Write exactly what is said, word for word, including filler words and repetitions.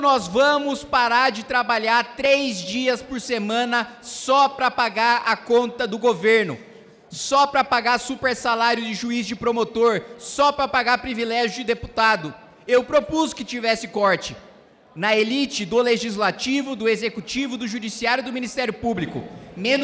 nós vamos parar de trabalhar três dias por semana só para pagar a conta do governo, só para pagar super salário de juiz de promotor, só para pagar privilégio de deputado? Eu propus que tivesse corte na elite do Legislativo, do Executivo, do Judiciário e do Ministério Público. Menos